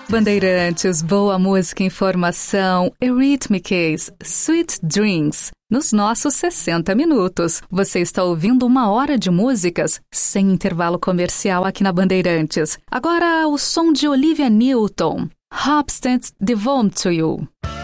Bandeirantes, boa música, informação, Eurythmics, Sweet Dreams. Nos nossos 60 minutos, você está ouvindo 1 hora de músicas sem intervalo comercial aqui na Bandeirantes. Agora, o som de Olivia Newton, Obstinate Devoted to You.